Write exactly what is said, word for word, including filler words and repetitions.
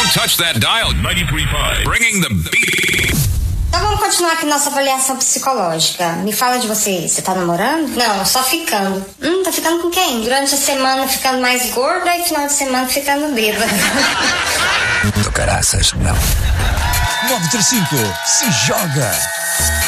Don't touch that dial. ninety-three point five. Bringing the beat. Então vamos continuar aqui nossa avaliação psicológica. Me fala de você. Você tá namorando? Não, só ficando. Hum, tá ficando com quem? Durante a semana ficando mais gorda e final de semana ficando bêbada. Do caraças, não. nove três cinco, se joga.